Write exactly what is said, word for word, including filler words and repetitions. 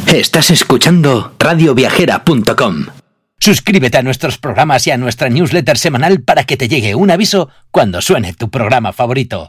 Estás escuchando radio viajera punto com. Suscríbete a nuestros programas y a nuestra newsletter semanal para que te llegue un aviso cuando suene tu programa favorito.